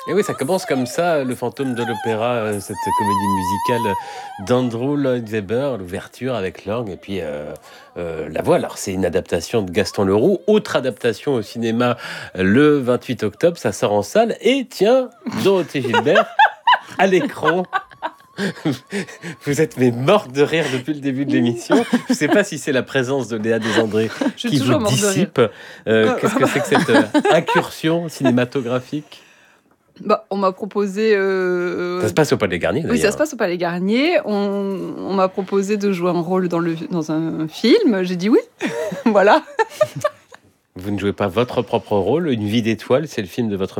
Et oui, ça commence comme ça, Le Fantôme de l'Opéra, cette comédie musicale d'Andrew Lloyd Webber, l'ouverture avec l'orgue et puis la voix. Alors, c'est une adaptation de Gaston Leroux. Autre adaptation au cinéma le 28 octobre, ça sort en salle. Et tiens, Dorothée Gilbert à l'écran. Vous êtes mais morte de rire depuis le début de l'émission. Je ne sais pas si c'est la présence de Léa Desandré Je suis qui vous toujours morte de rire. dissipe. Qu'est-ce que c'est que cette incursion cinématographique? Bah, on m'a proposé. Ça se passe au Palais Garnier, Oui, ça d'ailleurs. se passe au Palais Garnier. On m'a proposé de jouer un rôle dans un film. J'ai dit oui. Voilà. Vous ne jouez pas votre propre rôle. Une vie d'étoile, c'est le film de votre